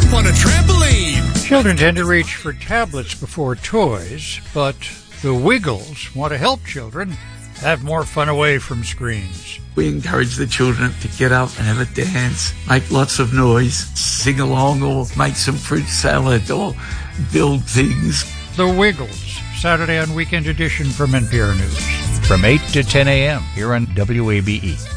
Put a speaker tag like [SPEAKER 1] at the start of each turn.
[SPEAKER 1] up on a trampoline.
[SPEAKER 2] Children tend to reach for tablets before toys, but the Wiggles want to help children have more fun away from screens.
[SPEAKER 3] We encourage the children to get up and have a dance, make lots of noise, sing along or make some fruit salad or build things.
[SPEAKER 2] The Wiggles, Saturday on Weekend Edition from NPR News.
[SPEAKER 4] From 8 to 10 a.m. here on WABE.